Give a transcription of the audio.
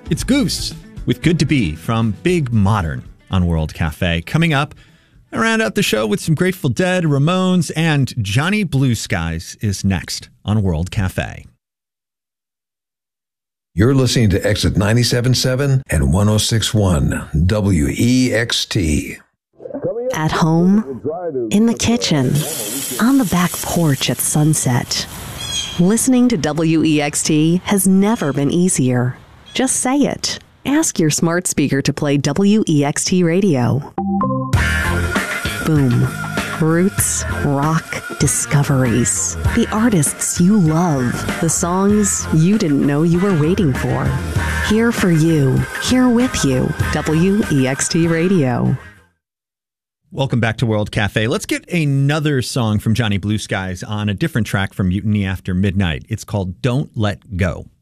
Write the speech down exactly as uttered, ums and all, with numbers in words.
It's Goose with Good to Be from Big Modern on World Cafe. Coming up, I round out the show with some Grateful Dead, Ramones, and Johnny Blue Skies is next on World Cafe. You're listening to Exit ninety-seven point seven and one oh six point one W E X T. At home, in the kitchen, on the back porch at sunset. Listening to W E X T has never been easier. Just say it. Ask your smart speaker to play W E X T radio. Boom. Roots, rock, discoveries. The artists you love. The songs you didn't know you were waiting for. Here for you. Here with you. W E X T Radio. Welcome back to World Cafe. Let's get another song from Johnny Blue Skies on a different track from Mutiny After Midnight. It's called Don't Let Go.